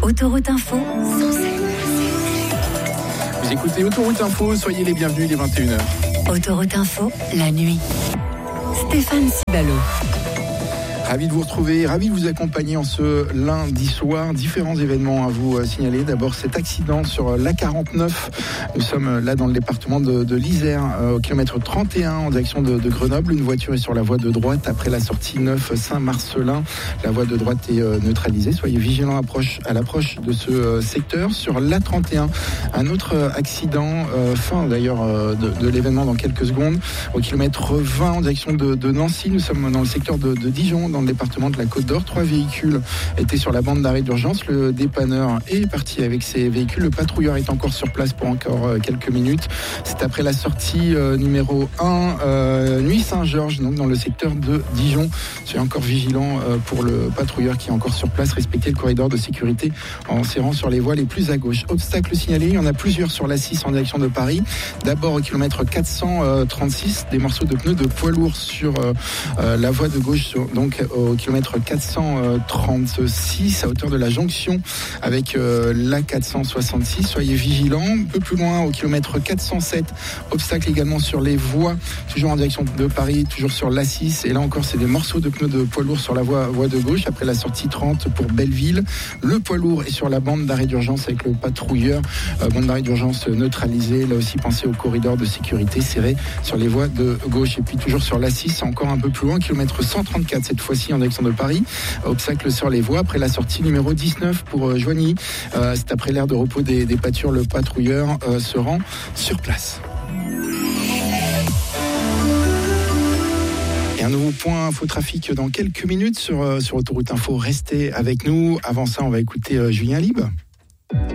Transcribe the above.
Autoroute Info. Vous écoutez Autoroute Info, soyez les bienvenus, il est 21h. Autoroute Info, la nuit. Stéphane Cibalo. Ravi de vous retrouver, ravi de vous accompagner en ce lundi soir. Différents événements à vous signaler. D'abord cet accident sur l'A49. Nous sommes là dans le département de l'Isère, au kilomètre 31 en direction de Grenoble. Une voiture est sur la voie de droite après la sortie 9 Saint-Marcelin. La voie de droite est neutralisée. Soyez vigilants à l'approche de ce secteur. Sur l'A31, un autre accident, fin d'ailleurs de l'événement dans quelques secondes. Au kilomètre 20 en direction de Nancy. Nous sommes dans le secteur de Dijon, dans le département de la Côte d'Or. 3 véhicules étaient sur la bande d'arrêt d'urgence. Le dépanneur est parti avec ces véhicules. Le patrouilleur est encore sur place pour encore quelques minutes. C'est après la sortie numéro 1, Nuit Saint-Georges, donc dans le secteur de Dijon. Soyez encore vigilants pour le patrouilleur qui est encore sur place. Respectez le corridor de sécurité en serrant sur les voies les plus à gauche. Obstacles signalés, il y en a plusieurs sur l'A6 en direction de Paris. D'abord au kilomètre 436, des morceaux de pneus de poids lourd sur la voie de gauche, donc au kilomètre 436 à hauteur de la jonction avec la 466. Soyez vigilants. Un peu plus loin au kilomètre 407, obstacle également sur les voies, toujours en direction de Paris, toujours sur l'A6. Et là encore, c'est des morceaux de pneus de poids lourd sur la voie de gauche après la sortie 30 pour Belleville. Le poids lourd est sur la bande d'arrêt d'urgence avec le patrouilleur. Bande d'arrêt d'urgence neutralisée. Là aussi, pensez au corridor de sécurité serré sur les voies de gauche. Et puis toujours sur l'A6, encore un peu plus loin, kilomètre 134 cette fois-ci en direction de Paris. Obstacle sur les voies après la sortie numéro 19 pour Joigny. C'est après l'aire de repos des pâtures. Le patrouilleur se rend sur place. Et un nouveau point info trafic dans quelques minutes sur Autoroute Info. Restez avec nous. Avant ça, on va écouter Julien Libre.